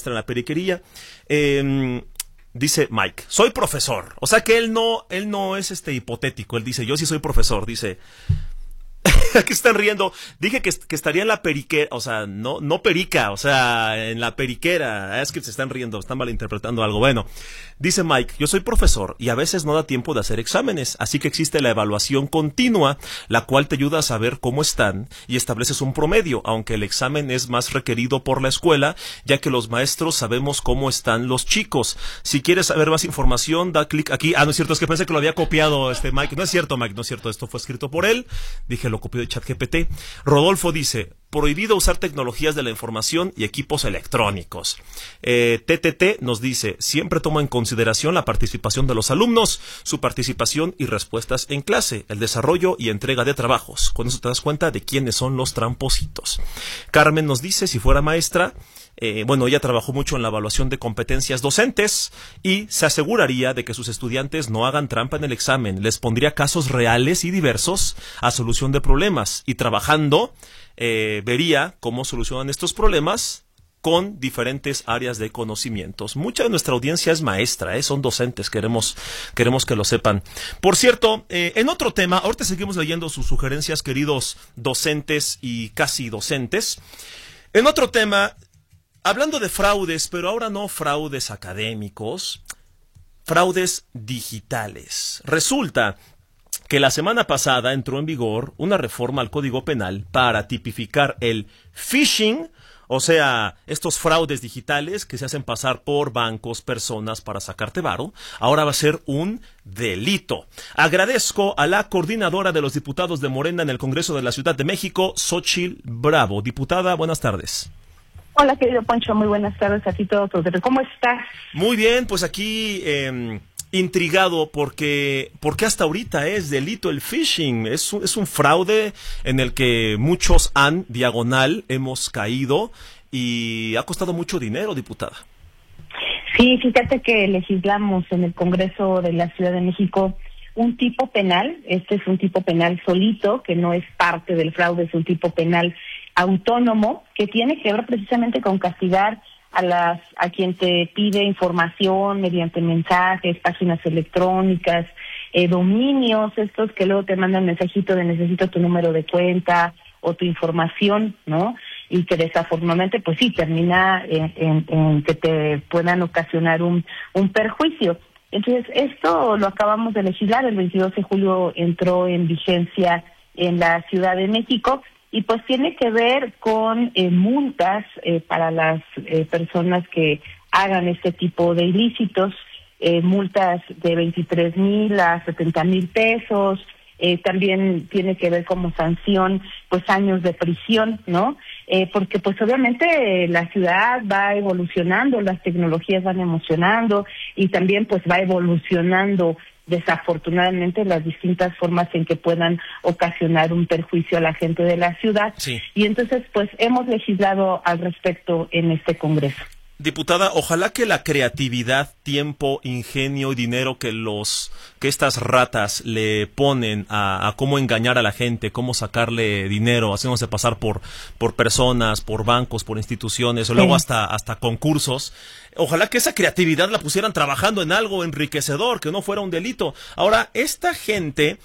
maestra en la periquería. Dice Mike, soy profesor. O sea que él no es hipotético. Él dice, yo sí soy profesor. Dice, ¿qué están riendo? Dije que estaría en la periquera, o sea, no perica, o sea, en la periquera. Es que se están riendo, están malinterpretando algo. Bueno, dice Mike, yo soy profesor y a veces no da tiempo de hacer exámenes, así que existe la evaluación continua, la cual te ayuda a saber cómo están y estableces un promedio, aunque el examen es más requerido por la escuela, ya que los maestros sabemos cómo están los chicos. Si quieres saber más información, da clic aquí. No es cierto, es que pensé que lo había copiado Mike. No es cierto, Mike, no es cierto, esto fue escrito por él. Dije, lo copió de ChatGPT. Rodolfo dice, prohibido usar tecnologías de la información y equipos electrónicos. TTT nos dice, siempre toma en consideración la participación de los alumnos, su participación y respuestas en clase, el desarrollo y entrega de trabajos. Con eso te das cuenta de quiénes son los trampositos. Carmen nos dice, si fuera maestra, ella trabajó mucho en la evaluación de competencias docentes y se aseguraría de que sus estudiantes no hagan trampa en el examen. Les pondría casos reales y diversos a solución de problemas y trabajando vería cómo solucionan estos problemas con diferentes áreas de conocimientos. Mucha de nuestra audiencia es maestra, son docentes, queremos que lo sepan. Por cierto, en otro tema, ahorita seguimos leyendo sus sugerencias, queridos docentes y casi docentes. En otro tema, hablando de fraudes, pero ahora no fraudes académicos, fraudes digitales. Resulta que la semana pasada entró en vigor una reforma al Código Penal para tipificar el phishing, o sea, estos fraudes digitales que se hacen pasar por bancos, personas para sacarte varo. Ahora va a ser un delito. Agradezco a la coordinadora de los diputados de Morena en el Congreso de la Ciudad de México, Xóchitl Bravo. Diputada, buenas tardes. Hola, querido Poncho, muy buenas tardes a ti todos. ¿Cómo estás? Muy bien, pues aquí intrigado porque hasta ahorita es delito el phishing. Es un fraude en el que muchos hemos caído y ha costado mucho dinero, diputada. Sí, fíjate que legislamos en el Congreso de la Ciudad de México un tipo penal. Este es un tipo penal solito, que no es parte del fraude, es un tipo penal autónomo que tiene que ver precisamente con castigar a quien te pide información mediante mensajes, páginas electrónicas, dominios, estos que luego te mandan mensajito de necesito tu número de cuenta o tu información, ¿no? Y que desafortunadamente, pues sí, termina en que te puedan ocasionar un perjuicio. Entonces, esto lo acabamos de legislar, el 22 de julio entró en vigencia en la Ciudad de México, y pues tiene que ver con multas para las personas que hagan este tipo de ilícitos, multas de 23,000 a 70,000 pesos, también tiene que ver como sanción pues años de prisión, ¿no? Porque pues obviamente la ciudad va evolucionando, las tecnologías van evolucionando y también pues va evolucionando desafortunadamente las distintas formas en que puedan ocasionar un perjuicio a la gente de la ciudad. Sí. Y entonces pues hemos legislado al respecto en este Congreso. Diputada, ojalá que la creatividad, tiempo, ingenio y dinero que estas ratas le ponen a cómo engañar a la gente, cómo sacarle dinero, haciéndose pasar por personas, por bancos, por instituciones, o luego hasta concursos. Ojalá que esa creatividad la pusieran trabajando en algo enriquecedor, que no fuera un delito. Ahora, esta gente,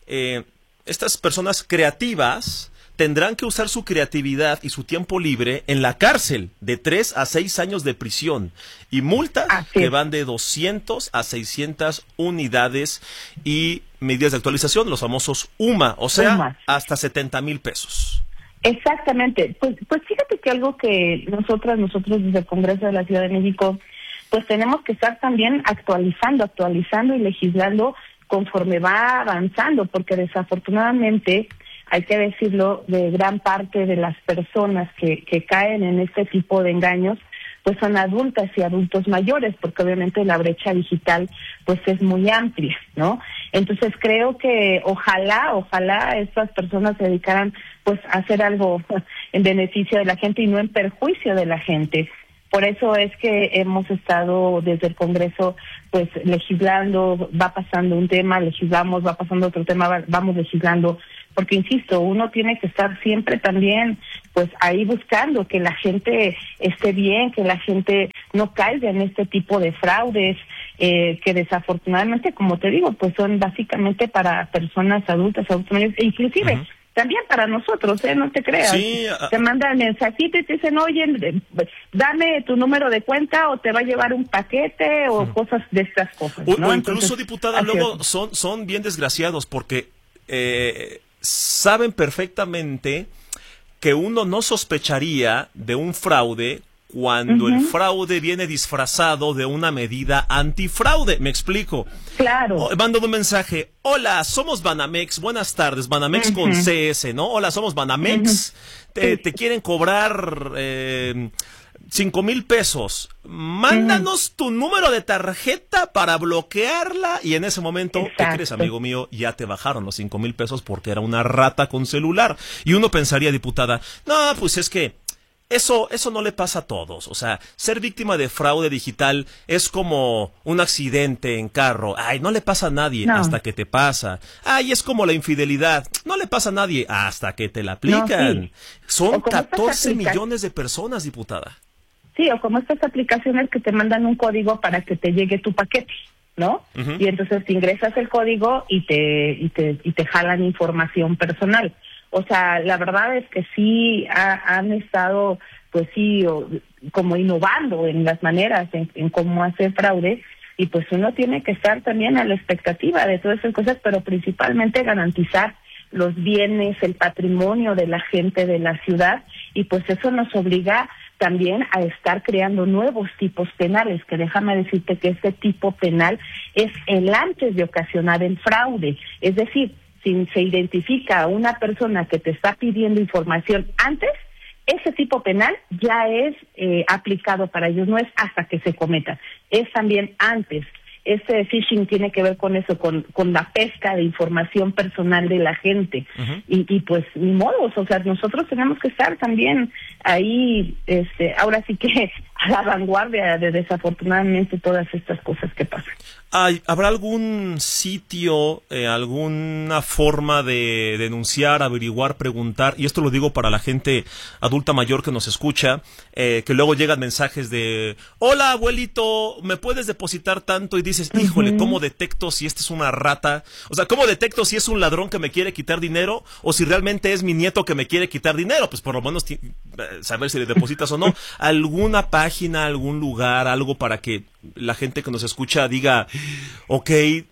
estas personas creativas, tendrán que usar su creatividad y su tiempo libre en la cárcel de 3 a 6 años de prisión y multas que van de 200 a 600 unidades y medidas de actualización, los famosos UMA, o sea, hasta 70,000 pesos. Exactamente. Pues fíjate que algo que nosotros desde el Congreso de la Ciudad de México, pues tenemos que estar también actualizando y legislando conforme va avanzando, porque desafortunadamente hay que decirlo, de gran parte de las personas que caen en este tipo de engaños, pues son adultas y adultos mayores, porque obviamente la brecha digital pues es muy amplia, ¿no? Entonces creo que ojalá estas personas se dedicaran pues a hacer algo en beneficio de la gente y no en perjuicio de la gente. Por eso es que hemos estado desde el Congreso pues legislando, va pasando un tema, legislamos, va pasando otro tema, vamos legislando, porque insisto, uno tiene que estar siempre también pues ahí buscando que la gente esté bien, que la gente no caiga en este tipo de fraudes que desafortunadamente, como te digo, pues son básicamente para personas adultas mayores, e inclusive también para nosotros, no te creas. Sí, te mandan mensajito y te dicen, oye, dame tu número de cuenta o te va a llevar un paquete o cosas de estas cosas, ¿no? O incluso, entonces, diputada, luego son bien desgraciados porque saben perfectamente que uno no sospecharía de un fraude cuando el fraude viene disfrazado de una medida antifraude. ¿Me explico? Claro. Mando un mensaje. Hola, somos Banamex. Buenas tardes. Banamex con CS, ¿no? Hola, somos Banamex. Te quieren cobrar 5,000 pesos. Mándanos tu número de tarjeta para bloquearla. Y en ese momento, ¿qué crees, amigo mío? Ya te bajaron los 5,000 pesos porque era una rata con celular. Y uno pensaría, diputada, no, pues es que Eso no le pasa a todos. O sea, ser víctima de fraude digital es como un accidente en carro. Ay, no le pasa a nadie hasta que te pasa. Ay, es como la infidelidad. No le pasa a nadie hasta que te la aplican. No, sí. Son 14 millones de personas, diputada. Sí, o como estas aplicaciones que te mandan un código para que te llegue tu paquete, ¿no? Y entonces te ingresas el código y te jalan información personal. O sea, la verdad es que sí han estado, pues sí, como innovando en las maneras en cómo hacer fraude, y pues uno tiene que estar también a la expectativa de todas esas cosas, pero principalmente garantizar los bienes, el patrimonio de la gente de la ciudad, y pues eso nos obliga también a estar creando nuevos tipos penales, que déjame decirte que este tipo penal es el antes de ocasionar el fraude, es decir, si se identifica a una persona que te está pidiendo información antes, ese tipo penal ya es aplicado para ellos, no es hasta que se cometa, es también antes. Este phishing tiene que ver con eso, con la pesca de información personal de la gente. Y pues ni modo, o sea, nosotros tenemos que estar también ahí, ahora sí que a la vanguardia de desafortunadamente todas estas cosas que pasan. ¿Habrá algún sitio, alguna forma de denunciar, averiguar, preguntar? Y esto lo digo para la gente adulta mayor que nos escucha, que luego llegan mensajes de, hola abuelito, ¿me puedes depositar tanto? Y dices, híjole, ¿cómo detecto si esta es una rata? O sea, ¿cómo detecto si es un ladrón que me quiere quitar dinero o si realmente es mi nieto que me quiere quitar dinero? Pues por lo menos saber si le depositas o no. ¿Alguna página, algún lugar, algo para que la gente que nos escucha diga, ok,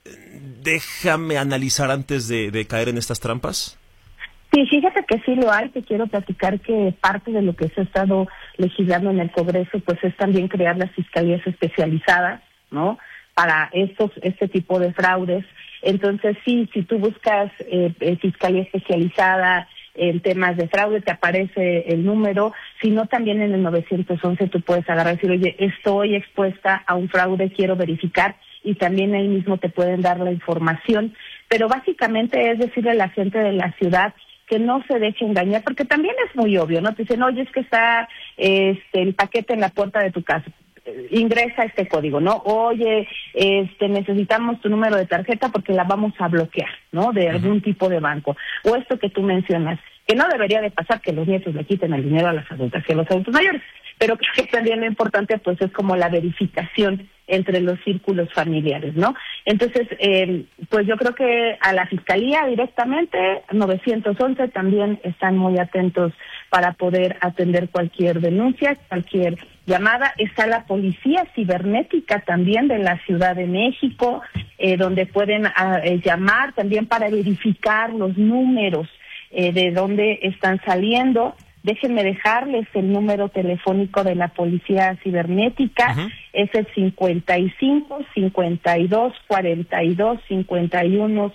déjame analizar antes de caer en estas trampas? Sí, fíjate que sí lo hay. Te quiero platicar que parte de lo que se ha estado legislando en el Congreso pues es también crear las fiscalías especializadas, ¿no?, para este tipo de fraudes. Entonces sí, si tú buscas fiscalía especializada en temas de fraude, te aparece el número, sino también en el 911 tú puedes agarrar y decir, oye, estoy expuesta a un fraude, quiero verificar, y también ahí mismo te pueden dar la información. Pero básicamente es decirle a la gente de la ciudad que no se deje engañar, porque también es muy obvio, ¿no? Te dicen, oye, es que está el paquete en la puerta de tu casa. Ingresa este código, ¿no? Oye, necesitamos tu número de tarjeta porque la vamos a bloquear, ¿no?, de algún tipo de banco. O esto que tú mencionas, que no debería de pasar, que los nietos le quiten el dinero a las adultas y a los adultos mayores. Pero creo que también lo importante pues es como la verificación entre los círculos familiares, ¿no? Entonces, pues yo creo que a la Fiscalía directamente, 911 también están muy atentos para poder atender cualquier denuncia, cualquier llamada. Está la Policía Cibernética también de la Ciudad de México, donde pueden llamar también para verificar los números de dónde están saliendo. Déjenme dejarles el número telefónico de la Policía Cibernética, es el 55 52 42 5100,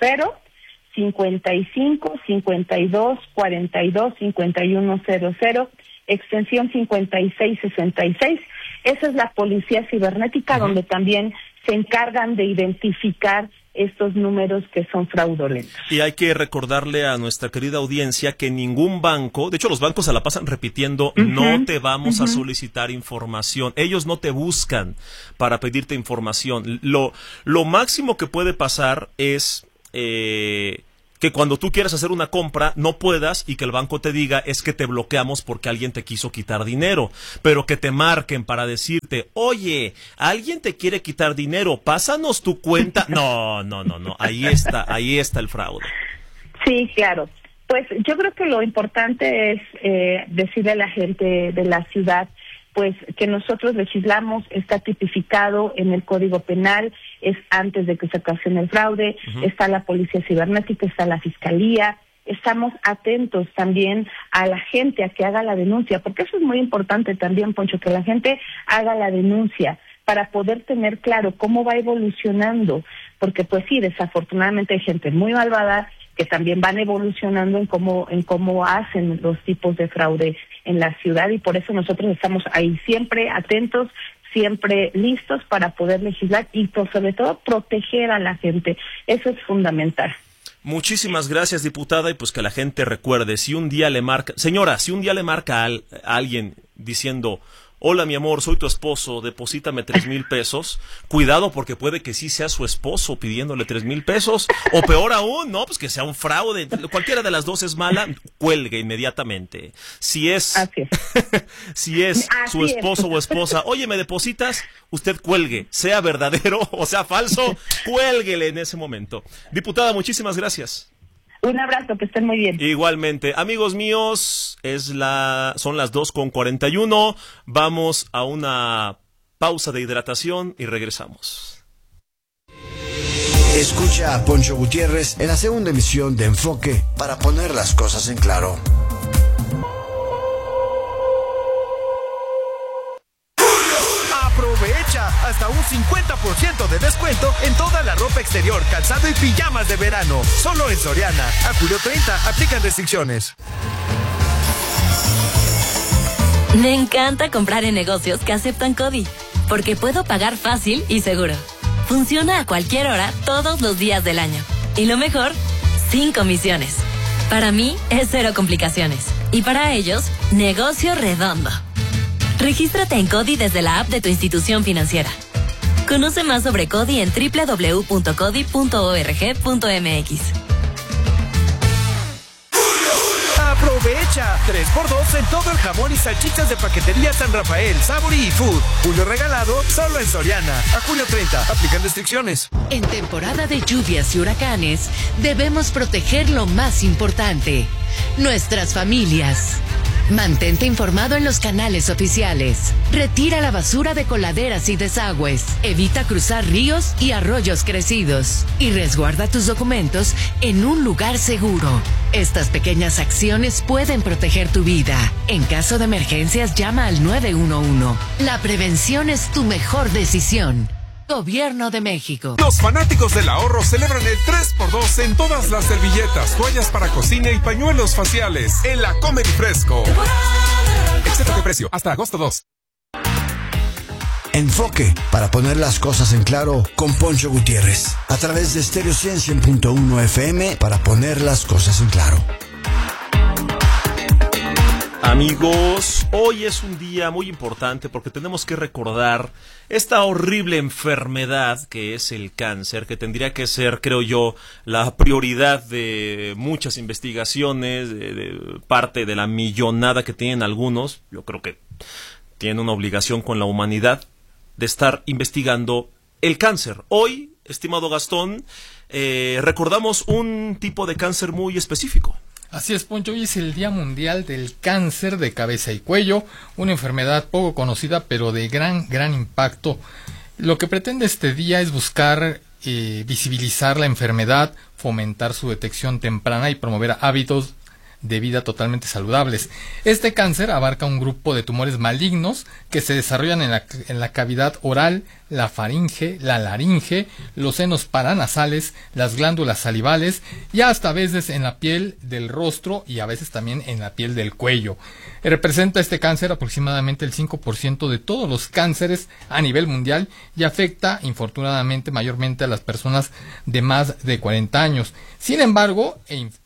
55 52 42 5100, extensión 5666. Esa es la Policía Cibernética, donde también se encargan de identificar estos números que son fraudulentos. Y hay que recordarle a nuestra querida audiencia que ningún banco, de hecho los bancos se la pasan repitiendo, no te vamos a solicitar información, ellos no te buscan para pedirte información. Lo máximo que puede pasar es que cuando tú quieras hacer una compra no puedas y que el banco te diga es que te bloqueamos porque alguien te quiso quitar dinero, pero que te marquen para decirte, oye, alguien te quiere quitar dinero, pásanos tu cuenta. No, ahí está el fraude. Sí, claro. Pues yo creo que lo importante es decirle a la gente de la ciudad pues que nosotros legislamos, está tipificado en el Código Penal, es antes de que se ocasione el fraude, está la Policía Cibernética, está la Fiscalía, estamos atentos también a la gente a que haga la denuncia, porque eso es muy importante también, Poncho, que la gente haga la denuncia para poder tener claro cómo va evolucionando, porque pues sí, desafortunadamente hay gente muy malvada que también van evolucionando en cómo hacen los tipos de fraude en la ciudad, y por eso nosotros estamos ahí siempre atentos, siempre listos para poder legislar y sobre todo proteger a la gente. Eso es fundamental. Muchísimas gracias, diputada, y pues que la gente recuerde, si un día le marca a alguien diciendo, hola mi amor, soy tu esposo, deposítame 3,000 pesos, cuidado porque puede que sí sea su esposo pidiéndole 3,000 pesos, o peor aún, no, pues que sea un fraude, cualquiera de las dos es mala, cuelgue inmediatamente. Si es su esposo o esposa, oye, ¿me depositas? Usted cuelgue, sea verdadero o sea falso, cuélguele en ese momento. Diputada, muchísimas gracias. Un abrazo, que estén muy bien. Igualmente, amigos míos, son las 2:41. Vamos a una pausa de hidratación y regresamos. Escucha a Poncho Gutiérrez en la segunda emisión de Enfoque para poner las cosas en claro. Aprovecha hasta un 50% de descuento en toda la ropa exterior, calzado y pijamas de verano. Solo en Soriana. A julio 30 aplican restricciones. Me encanta comprar en negocios que aceptan CODI, porque puedo pagar fácil y seguro. Funciona a cualquier hora, todos los días del año. Y lo mejor, sin comisiones. Para mí es cero complicaciones. Y para ellos, negocio redondo. Regístrate en CODI desde la app de tu institución financiera. Conoce más sobre CODI en www.codi.org.mx. Aprovecha 3x2 en todo el jamón y salchichas de paquetería San Rafael, Sabori y Food. Julio regalado solo en Soriana. A julio 30 aplican restricciones. En temporada de lluvias y huracanes debemos proteger lo más importante: nuestras familias. Mantente informado en los canales oficiales. Retira la basura de coladeras y desagües. Evita cruzar ríos y arroyos crecidos. Y resguarda tus documentos en un lugar seguro. Estas pequeñas acciones pueden proteger tu vida. En caso de emergencias, llama al 911. La prevención es tu mejor decisión. Gobierno de México. Los fanáticos del ahorro celebran el 3x2 en todas las servilletas, toallas para cocina y pañuelos faciales en la Comedy Fresco. Excepto que precio, hasta agosto 2. Enfoque para poner las cosas en claro con Poncho Gutiérrez. A través de Stereo 100.1 FM para poner las cosas en claro. Amigos, hoy es un día muy importante porque tenemos que recordar esta horrible enfermedad que es el cáncer, que tendría que ser, creo yo, la prioridad de muchas investigaciones, de parte de la millonada que tienen algunos. Yo creo que tienen una obligación con la humanidad de estar investigando el cáncer. Hoy, estimado Gastón, recordamos un tipo de cáncer muy específico. Así es, Poncho, hoy es el Día Mundial del Cáncer de Cabeza y Cuello, una enfermedad poco conocida pero de gran impacto. Lo que pretende este día es buscar visibilizar la enfermedad, fomentar su detección temprana y promover hábitos de vida totalmente saludables. Este cáncer abarca un grupo de tumores malignos que se desarrollan en la cavidad oral, la faringe, la laringe, los senos paranasales, las glándulas salivales y hasta a veces en la piel del rostro y a veces también en la piel del cuello. Representa este cáncer aproximadamente el 5% de todos los cánceres a nivel mundial y afecta, infortunadamente, mayormente a las personas de más de 40 años. Sin embargo,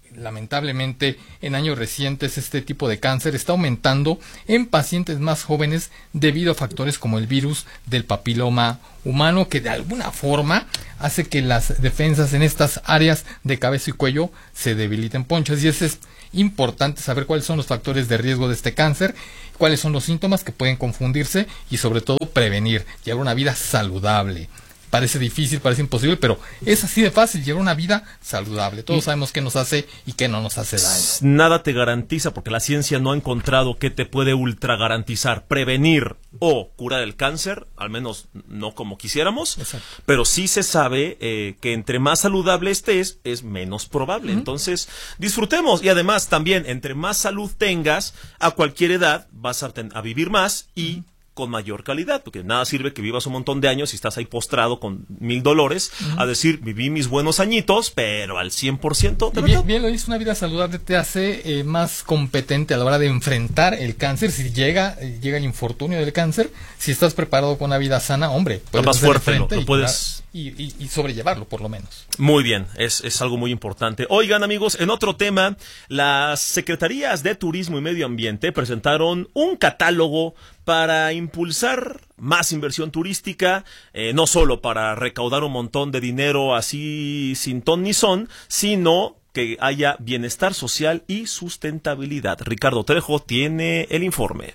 lamentablemente en años recientes este tipo de cáncer está aumentando en pacientes más jóvenes debido a factores como el virus del papiloma humano, que de alguna forma hace que las defensas en estas áreas de cabeza y cuello se debiliten, Poncho. Y es importante saber cuáles son los factores de riesgo de este cáncer, cuáles son los síntomas que pueden confundirse y sobre todo prevenir, llevar una vida saludable. Parece difícil, parece imposible, pero es así de fácil, llevar una vida saludable. Todos sabemos qué nos hace y qué no nos hace daño. Nada te garantiza, porque la ciencia no ha encontrado qué te puede ultra garantizar, prevenir o curar el cáncer, al menos no como quisiéramos. Exacto. Pero sí se sabe que entre más saludable estés, es menos probable. Entonces, disfrutemos, y además también, entre más salud tengas, a cualquier edad vas a vivir más y con mayor calidad, porque nada sirve que vivas un montón de años y estás ahí postrado con $1,000 a decir, viví mis buenos añitos, pero al 100%. Bien lo dice, una vida saludable te hace más competente a la hora de enfrentar el cáncer. Si llega el infortunio del cáncer, si estás preparado con una vida sana, hombre, puedes más fuerte, lo puedes y sobrellevarlo por lo menos. Muy bien, es algo muy importante. Oigan, amigos, en otro tema, las Secretarías de Turismo y Medio Ambiente presentaron un catálogo para impulsar más inversión turística, no solo para recaudar un montón de dinero así sin ton ni son, sino que haya bienestar social y sustentabilidad. Ricardo Trejo tiene el informe.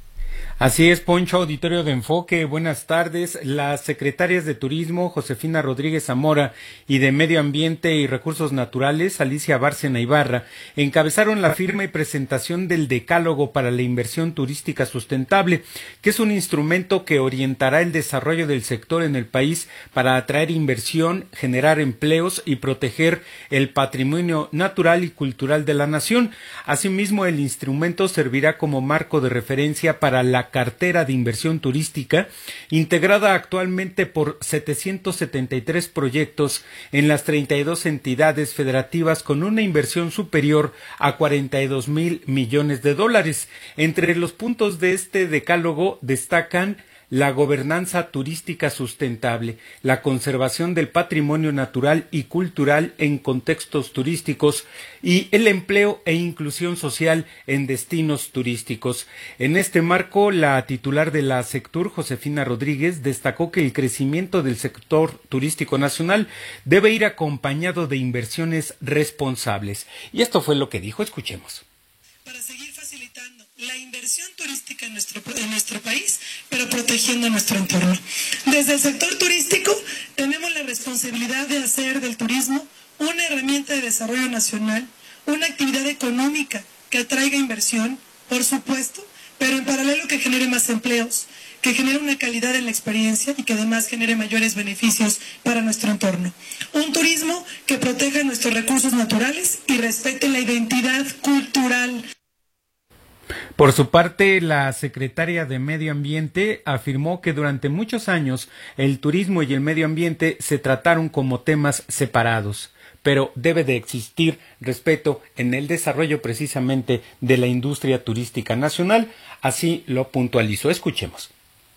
Así es, Poncho, auditorio de Enfoque, buenas tardes. Las secretarias de Turismo, Josefina Rodríguez Zamora, y de Medio Ambiente y Recursos Naturales, Alicia Bárcena Ibarra, encabezaron la firma y presentación del Decálogo para la Inversión Turística Sustentable, que es un instrumento que orientará el desarrollo del sector en el país para atraer inversión, generar empleos y proteger el patrimonio natural y cultural de la nación. Asimismo, el instrumento servirá como marco de referencia para la cartera de inversión turística, integrada actualmente por 773 proyectos en las 32 entidades federativas con una inversión superior a $42,000 millones. Entre los puntos de este decálogo destacan la gobernanza turística sustentable, la conservación del patrimonio natural y cultural en contextos turísticos y el empleo e inclusión social en destinos turísticos. En este marco, la titular de la Sectur, Josefina Rodríguez, destacó que el crecimiento del sector turístico nacional debe ir acompañado de inversiones responsables. Y esto fue lo que dijo, escuchemos. Para seguir facilitando la inversión turística en nuestro país, pero protegiendo nuestro entorno. Desde el sector turístico tenemos la responsabilidad de hacer del turismo una herramienta de desarrollo nacional, una actividad económica que atraiga inversión, por supuesto, pero en paralelo que genere más empleos, que genere una calidad en la experiencia y que además genere mayores beneficios para nuestro entorno. Un turismo que proteja nuestros recursos naturales y respete la identidad cultural. Por su parte, la secretaria de Medio Ambiente afirmó que durante muchos años el turismo y el medio ambiente se trataron como temas separados, pero debe de existir respeto en el desarrollo precisamente de la industria turística nacional, así lo puntualizó. Escuchemos.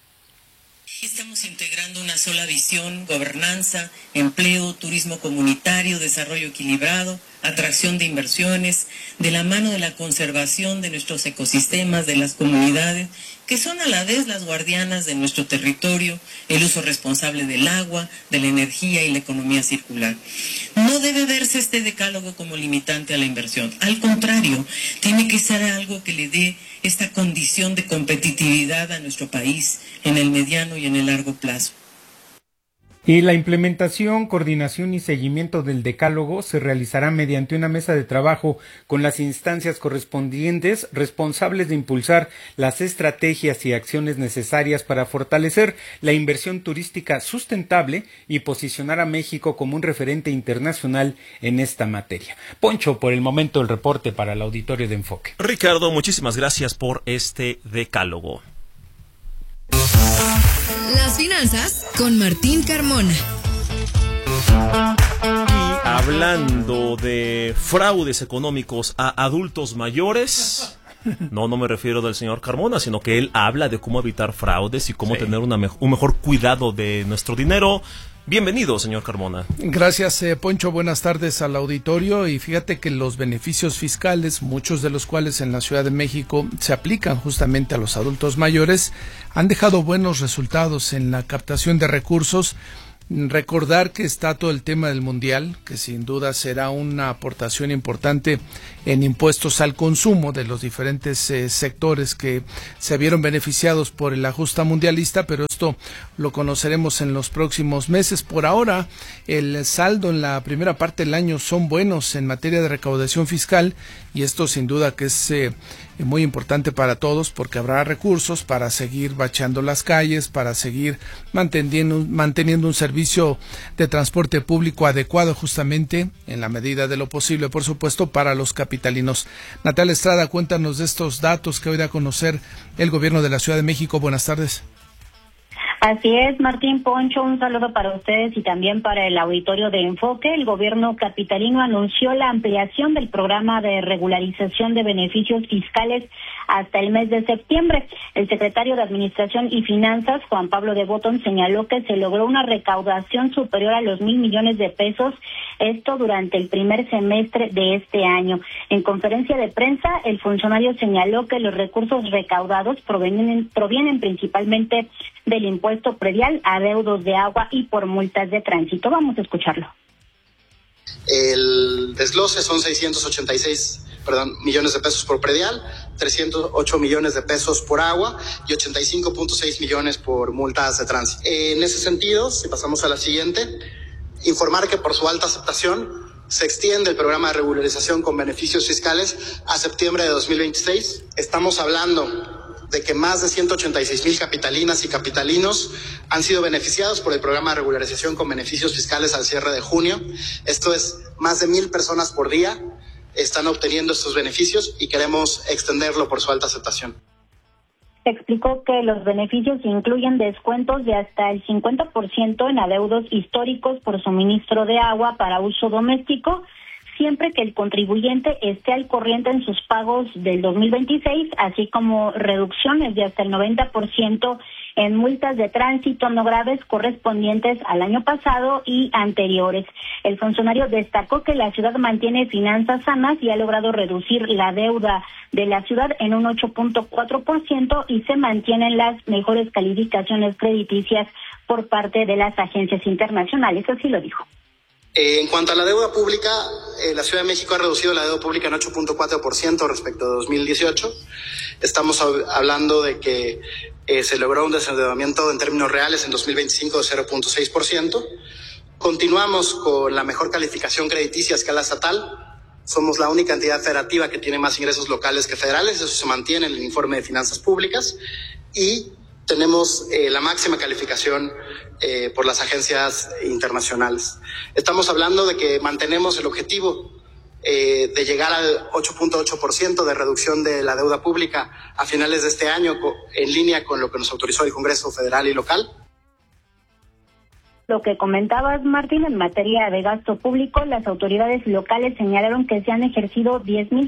Estamos integrando una sola visión: gobernanza, empleo, turismo comunitario, desarrollo equilibrado, atracción de inversiones, de la mano de la conservación de nuestros ecosistemas, de las comunidades, que son a la vez las guardianas de nuestro territorio, el uso responsable del agua, de la energía y la economía circular. No debe verse este decálogo como limitante a la inversión. Al contrario, tiene que ser algo que le dé esta condición de competitividad a nuestro país en el mediano y en el largo plazo. Y la implementación, coordinación y seguimiento del decálogo se realizará mediante una mesa de trabajo con las instancias correspondientes responsables de impulsar las estrategias y acciones necesarias para fortalecer la inversión turística sustentable y posicionar a México como un referente internacional en esta materia. Poncho, por el momento el reporte para el auditorio de Enfoque. Ricardo, muchísimas gracias por este decálogo. Las finanzas con Martín Carmona. Y hablando de fraudes económicos a adultos mayores, No me refiero del señor Carmona, sino que él habla de cómo evitar fraudes y cómo tener un mejor cuidado de nuestro dinero. Bienvenido, señor Carmona. Gracias, Poncho. Buenas tardes al auditorio. Y fíjate que los beneficios fiscales, muchos de los cuales en la Ciudad de México se aplican justamente a los adultos mayores, han dejado buenos resultados en la captación de recursos. Recordar que está todo el tema del mundial, que sin duda será una aportación importante en impuestos al consumo de los diferentes sectores que se vieron beneficiados por el ajuste mundialista, pero esto lo conoceremos en los próximos meses. Por ahora, el saldo en la primera parte del año son buenos en materia de recaudación fiscal, y esto sin duda que es muy importante para todos, porque habrá recursos para seguir bacheando las calles, para seguir manteniendo un servicio de transporte público adecuado, justamente en la medida de lo posible, por supuesto, para los capitalinos. Natalia Estrada, cuéntanos de estos datos que hoy da a conocer el gobierno de la Ciudad de México. Buenas tardes. Así es, Martín, Poncho, un saludo para ustedes y también para el auditorio de Enfoque. El gobierno capitalino anunció la ampliación del programa de regularización de beneficios fiscales hasta el mes de septiembre. El secretario de Administración y Finanzas, Juan Pablo de Botton, señaló que se logró una recaudación superior a los 1,000 millones de pesos, esto durante el primer semestre de este año. En conferencia de prensa, el funcionario señaló que los recursos recaudados provienen principalmente del impuesto predial, adeudos de agua y por multas de tránsito. Vamos a escucharlo. El desglose son 686 millones de pesos por predial, 308 millones de pesos por agua y 85.6 millones por multas de tránsito. En ese sentido, si pasamos a la siguiente, informar que por su alta aceptación se extiende el programa de regularización con beneficios fiscales a septiembre de 2026. Estamos hablando de que más de 186,000 capitalinas y capitalinos han sido beneficiados por el programa de regularización con beneficios fiscales al cierre de junio. Esto es, más de 1,000 personas por día están obteniendo estos beneficios y queremos extenderlo por su alta aceptación. Explicó que los beneficios incluyen descuentos de hasta el 50% en adeudos históricos por suministro de agua para uso doméstico, siempre que el contribuyente esté al corriente en sus pagos del 2026, así como reducciones de hasta el 90% en multas de tránsito no graves correspondientes al año pasado y anteriores. El funcionario destacó que la ciudad mantiene finanzas sanas y ha logrado reducir la deuda de la ciudad en un 8.4% y se mantienen las mejores calificaciones crediticias por parte de las agencias internacionales, así lo dijo. En cuanto a la deuda pública, la Ciudad de México ha reducido la deuda pública en 8.4% respecto a 2018. Estamos hablando de que se logró un desendeudamiento en términos reales en 2025 de 0.6%. Continuamos con la mejor calificación crediticia a escala estatal. Somos la única entidad federativa que tiene más ingresos locales que federales. Eso se mantiene en el informe de finanzas públicas. Y tenemos la máxima calificación por las agencias internacionales. Estamos hablando de que mantenemos el objetivo de llegar al 8.8% de reducción de la deuda pública a finales de este año, en línea con lo que nos autorizó el Congreso Federal y local. Lo que comentabas, Martín, en materia de gasto público, las autoridades locales señalaron que se han ejercido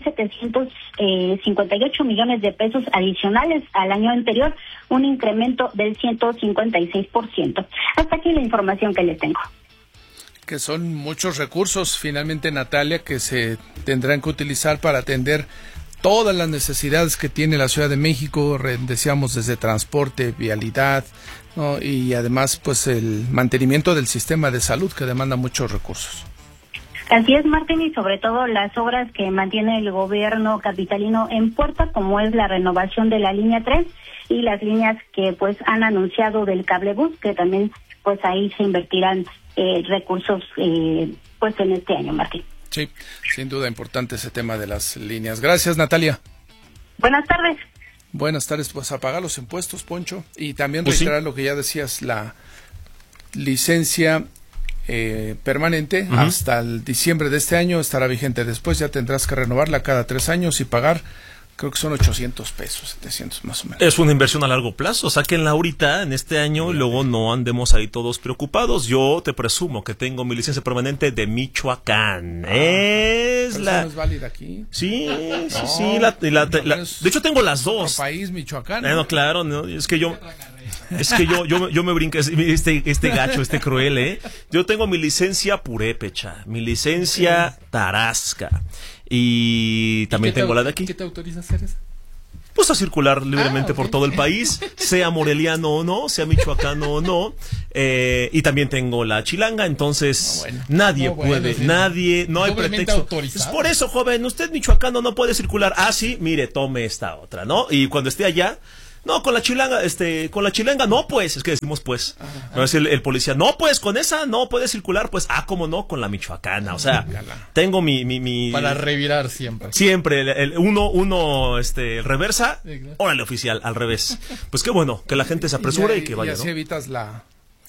10,758 millones de pesos adicionales al año anterior, un incremento del 156%. Hasta aquí la información que les tengo. Que son muchos recursos, finalmente, Natalia, que se tendrán que utilizar para atender todas las necesidades que tiene la Ciudad de México, decíamos, desde transporte, vialidad, ¿no? Y además pues el mantenimiento del sistema de salud, que demanda muchos recursos. Así es, Martín, y sobre todo las obras que mantiene el gobierno capitalino en puerta, como es la renovación de la línea 3 y las líneas que pues han anunciado del cablebús, que también pues ahí se invertirán recursos pues en este año, Martín. Sí, sin duda importante ese tema de las líneas. Gracias, Natalia. Buenas tardes. Buenas tardes, pues a pagar los impuestos, Poncho, y también reiterar lo que ya decías, la licencia permanente hasta el diciembre de este año estará vigente. Después ya tendrás que renovarla cada 3 años y pagar Creo que son 800 pesos, 700 más o menos. Es una inversión a largo plazo. Sáquenla ahorita, en este año, luego no andemos ahí todos preocupados. Yo te presumo que tengo mi licencia permanente de Michoacán. ¿Pero no es válida aquí? Sí. De hecho, tengo las dos. País, Michoacán. No, claro, no, es que yo me brinqué este gacho, este cruel, ¿eh? Yo tengo mi licencia purépecha, mi licencia tarasca y también tengo la de aquí. ¿Qué te autoriza a hacer eso? Pues a circular libremente por todo el país, sea moreliano o no, sea michoacano o no, y también tengo la chilanga, entonces nadie puede, no hay pretexto. Es por eso, joven, usted michoacano no puede circular. Ah, sí, mire, tome esta otra, ¿no? Y cuando esté allá, no, con la chilanga, no, pues, es que decimos pues. No es el policía, no, pues, con esa no puede circular, pues, cómo no, con la michoacana. O sea, tengo mi para revirar siempre. Siempre, uno reversa, órale, oficial, al revés. Pues qué bueno, que la gente se apresure y que vaya, y así, ¿no? evitas la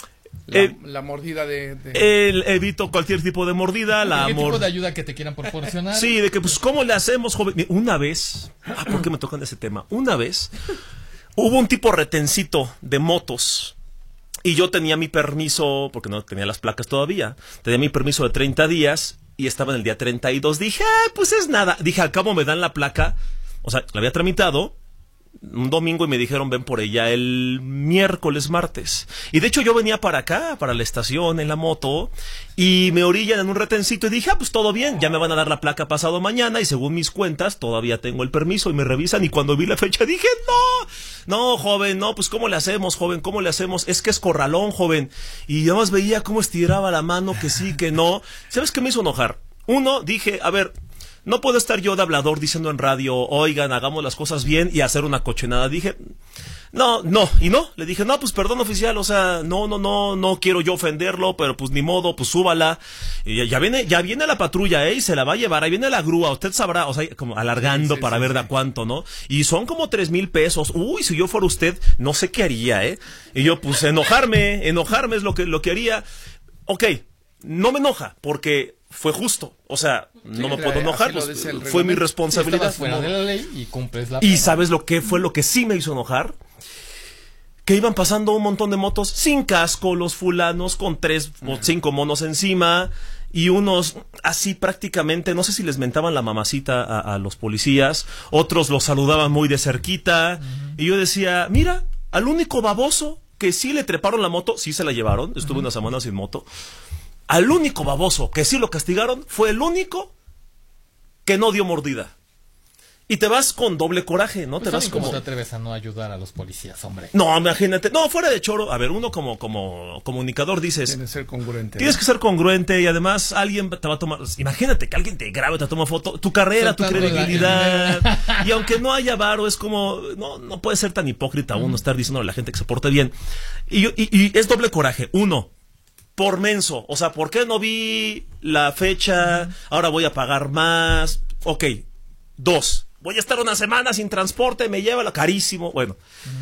mordida de... Evito cualquier tipo de mordida. ¿Qué tipo de ayuda que te quieran proporcionar? Sí, de que, pues, ¿cómo le hacemos, joven? Una vez, ¿por qué me tocan ese tema? Una vez hubo un tipo retencito de motos y yo tenía mi permiso, porque no tenía las placas todavía, tenía mi permiso de 30 días y estaba en el día 32. Dije, pues es nada. Dije, al cabo me dan la placa, o sea, la había tramitado un domingo y me dijeron ven por ella el martes. Y de hecho yo venía para acá, para la estación en la moto, y me orillan en un retencito y dije, pues todo bien, ya me van a dar la placa pasado mañana y según mis cuentas todavía tengo el permiso y me revisan y cuando vi la fecha dije, no, joven, no, pues ¿cómo le hacemos, joven? ¿Cómo le hacemos? Es que es corralón, joven. Y yo más veía cómo estiraba la mano, que sí, que no. ¿Sabes qué me hizo enojar? Uno, dije, a ver, no puedo estar yo de hablador diciendo en radio, oigan, hagamos las cosas bien y hacer una cochinada. Dije, no, le dije, no, pues perdón oficial, o sea, no quiero yo ofenderlo, pero pues ni modo, pues súbala. Y ya viene la patrulla, y se la va a llevar, ahí viene la grúa, usted sabrá, o sea, como alargando para ver de a cuánto, ¿no? Y son como 3,000 pesos. Uy, si yo fuera usted, no sé qué haría, Y yo, pues enojarme es lo que haría. Ok, no me enoja, porque fue justo, o sea, no me puedo enojar, pues, fue mi responsabilidad. Fuera de la ley y cumples la pena. ¿Y sabes lo que fue lo que sí me hizo enojar? Que iban pasando un montón de motos sin casco, los fulanos con 3 o 5 monos encima y unos así prácticamente, no sé si les mentaban la mamacita a los policías, otros los saludaban muy de cerquita y yo decía, mira, al único baboso que sí le treparon la moto, sí se la llevaron, estuve una semana sin moto. Al único baboso que sí lo castigaron fue el único que no dio mordida. Y te vas con doble coraje, ¿no? Pues te vas como... ¿Cómo te atreves a no ayudar a los policías, hombre? No, imagínate. No, fuera de choro. A ver, uno como comunicador dices... Tienes que ser congruente. Tienes que ser congruente y además alguien te va a tomar... Imagínate que alguien te grabe, te toma foto. Tu carrera, tu credibilidad. Y aunque no haya varo, es como... No puede ser tan hipócrita uno estar diciendo a la gente que se porte bien. Y es doble coraje. Uno, por menso. O sea, ¿por qué no vi la fecha? Ahora voy a pagar más. Ok. 2, voy a estar una semana sin transporte, me lleva lo carísimo. Bueno.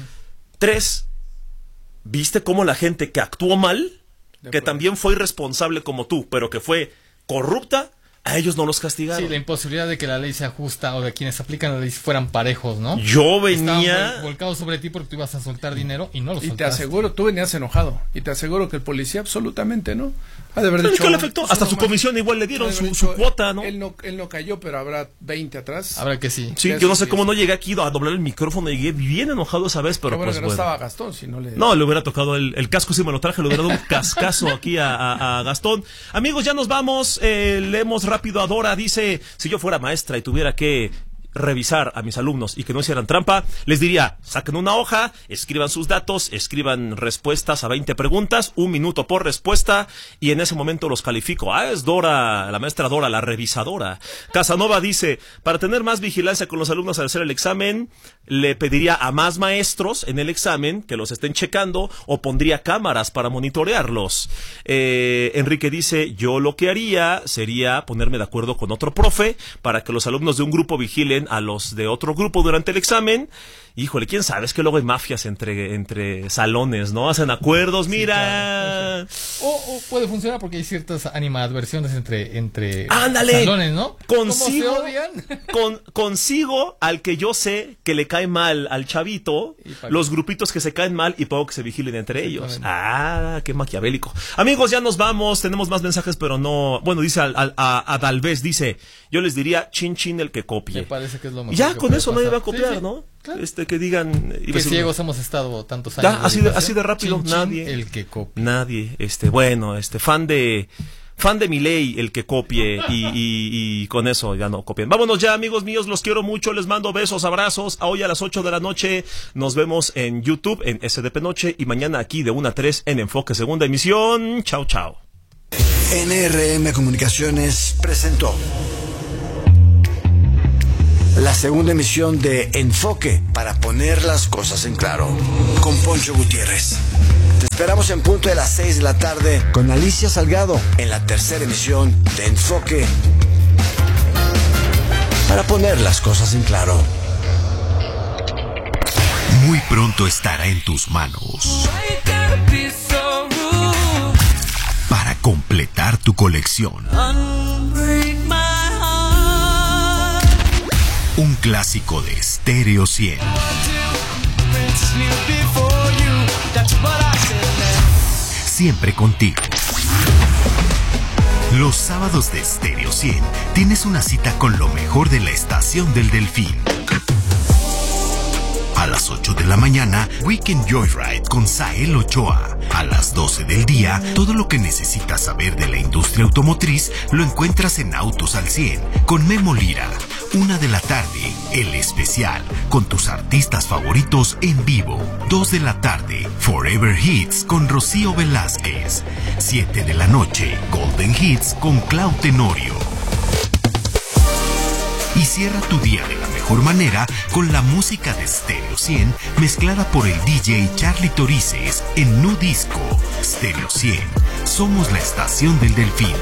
3, ¿viste cómo la gente que actuó mal, que también fue irresponsable como tú, pero que fue corrupta, a ellos no los castigaron? Sí, la imposibilidad de que la ley sea justa o de quienes aplican la ley fueran parejos, ¿no? Yo venía... Estaban volcados sobre ti porque tú ibas a soltar dinero y no lo soltaste. Y te aseguro, tú venías enojado, y te aseguro que el policía absolutamente, ¿no? Ha de haber dicho... ¿Qué le afectó? Hasta su comisión igual le dieron su cuota, ¿no? Él no cayó, pero habrá 20 atrás. Habrá que sí. Sí, yo no sé cómo no llegué aquí a doblar el micrófono, llegué bien enojado esa vez, pero bueno, pues que no estaba Gastón, si no le... No, le hubiera tocado el casco, si me lo traje, le hubiera dado un cascazo aquí a Gastón. Amigos, ya nos vamos, leemos rápido a Dora, dice, si yo fuera maestra y tuviera que revisar a mis alumnos y que no hicieran trampa, les diría, saquen una hoja, escriban sus datos, escriban respuestas a 20 preguntas, 1 minuto por respuesta, y en ese momento los califico. Es Dora, la maestra Dora, la revisadora. Casanova dice, para tener más vigilancia con los alumnos al hacer el examen, le pediría a más maestros en el examen que los estén checando o pondría cámaras para monitorearlos. Enrique dice, yo lo que haría sería ponerme de acuerdo con otro profe para que los alumnos de un grupo vigilen a los de otro grupo durante el examen híjole, quién sabe, es que luego hay mafias entre salones, ¿no? Hacen acuerdos, Sí, mira. claro. O puede funcionar porque hay ciertas animadversiones entre ¡ándale! salones, ¿no? Consigo, ¿Cómo se odian? consigo al que yo sé que le cae mal al chavito, los grupitos que se caen mal y pongo que se vigilen entre ellos. Ah, qué maquiavélico. Amigos, ya nos vamos, tenemos más mensajes, pero no... Bueno, dice a Dalvez, dice, yo les diría chin chin el que copie. Me parece que es lo mejor. Ya que con puede eso pasar. nadie va a copiar, Sí, ¿no? claro. Que digan... Que ciegos hemos estado tantos años. Así de rápido, Chin, chin, nadie. el que copie. Nadie, fan de Milei, el que copie, y con eso ya no copien. Vámonos ya, amigos míos, los quiero mucho, les mando besos, abrazos. Hoy a las 8 de la noche nos vemos en YouTube, en SDP Noche, y mañana aquí de 1 a 3 en Enfoque, segunda emisión. Chao, chao. NRM Comunicaciones presentó la segunda emisión de Enfoque, para poner las cosas en claro, con Poncho Gutiérrez. Te esperamos en punto de las 6 de la tarde con Alicia Salgado en la tercera emisión de Enfoque, para poner las cosas en claro. Muy pronto estará en tus manos para completar tu colección. Un clásico de Stereo 100. Siempre contigo. Los sábados de Stereo 100 tienes una cita con lo mejor de la Estación del Delfín. A las 8 de la mañana, Weekend Joyride con Sael Ochoa. A las 12 del día, todo lo que necesitas saber de la industria automotriz lo encuentras en Autos al 100 con Memo Lira. 1 de la tarde, El Especial, con tus artistas favoritos en vivo. 2 de la tarde, Forever Hits con Rocío Velázquez. 7 de la noche, Golden Hits con Clau Tenorio. Y cierra tu día de la mejor manera con la música de Stereo 100 mezclada por el DJ Charlie Torices en Nu Disco. Stereo 100, somos la Estación del Delfín.